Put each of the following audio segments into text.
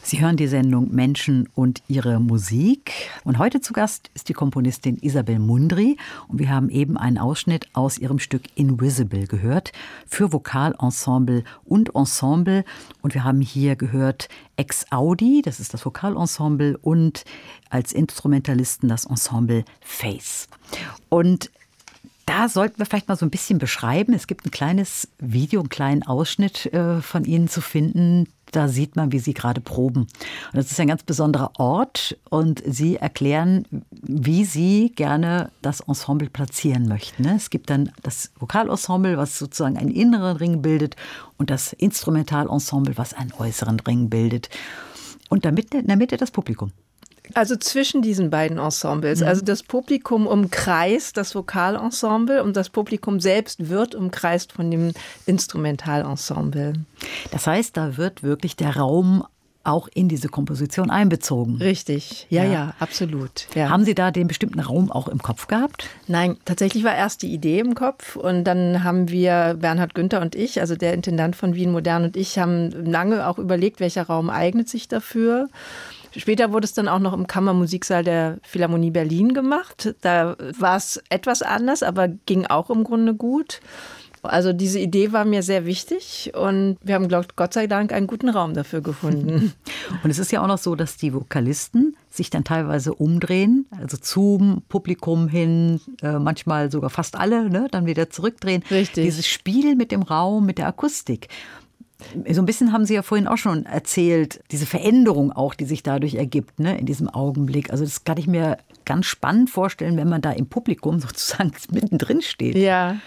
Sie hören die Sendung Menschen und ihre Musik. Und heute zu Gast ist die Komponistin Isabel Mundry. Und wir haben eben einen Ausschnitt aus ihrem Stück Invisible gehört für Vokalensemble und Ensemble. Und wir haben hier gehört Ex Audi, das ist das Vokalensemble, und als Instrumentalisten das Ensemble Face. Und da sollten wir vielleicht mal so ein bisschen beschreiben. Es gibt ein kleines Video, einen kleinen Ausschnitt von Ihnen zu finden. Da sieht man, wie Sie gerade proben. Und das ist ein ganz besonderer Ort. Und Sie erklären, wie Sie gerne das Ensemble platzieren möchten. Es gibt dann das Vokalensemble, was sozusagen einen inneren Ring bildet, und das Instrumentalensemble, was einen äußeren Ring bildet. Und in der Mitte das Publikum. Also zwischen diesen beiden Ensembles. Also das Publikum umkreist das Vokalensemble und das Publikum selbst wird umkreist von dem Instrumentalensemble. Das heißt, da wird wirklich der Raum auch in diese Komposition einbezogen. Richtig, ja, absolut. Ja. Haben Sie da den bestimmten Raum auch im Kopf gehabt? Nein, tatsächlich war erst die Idee im Kopf und dann haben wir, Bernhard Günther und ich, also der Intendant von Wien Modern und ich, haben lange auch überlegt, welcher Raum eignet sich dafür. Später wurde es dann auch noch im Kammermusiksaal der Philharmonie Berlin gemacht. Da war es etwas anders, aber ging auch im Grunde gut. Also diese Idee war mir sehr wichtig und wir haben, Gott sei Dank, einen guten Raum dafür gefunden. Und es ist ja auch noch so, dass die Vokalisten sich dann teilweise umdrehen, also zum Publikum hin, manchmal sogar fast alle, ne, dann wieder zurückdrehen. Richtig. Dieses Spiel mit dem Raum, mit der Akustik. So ein bisschen haben Sie ja vorhin auch schon erzählt, diese Veränderung auch, die sich dadurch ergibt, ne, in diesem Augenblick. Also das kann ich mir ganz spannend vorstellen, wenn man da im Publikum sozusagen mittendrin steht. Ja.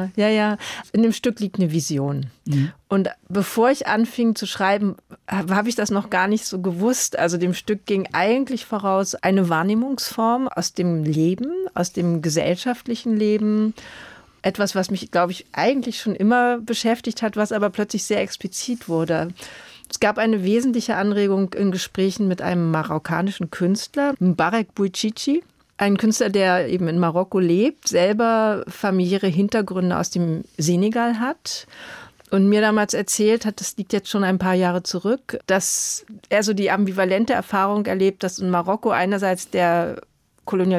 In dem Stück liegt eine Vision. Mhm. Und bevor ich anfing zu schreiben, habe ich das noch gar nicht so gewusst. Also dem Stück ging eigentlich voraus eine Wahrnehmungsform aus dem Leben, aus dem gesellschaftlichen Leben. Etwas, was mich, glaube ich, eigentlich schon immer beschäftigt hat, was aber plötzlich sehr explizit wurde. Es gab eine wesentliche Anregung in Gesprächen mit einem marokkanischen Künstler, Mbarek Bouichichi. Ein Künstler, der eben in Marokko lebt, selber familiäre Hintergründe aus dem Senegal hat. Und mir damals erzählt hat, das liegt jetzt schon ein paar Jahre zurück, dass er so die ambivalente Erfahrung erlebt, dass in Marokko einerseits der Kolonialismus